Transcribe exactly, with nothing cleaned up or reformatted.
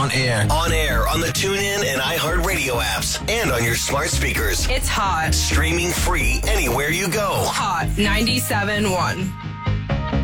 on air. On air on the TuneIn and iHeartRadio apps and on your smart speakers. It's hot. Streaming free anywhere you go. Hot ninety-seven point one.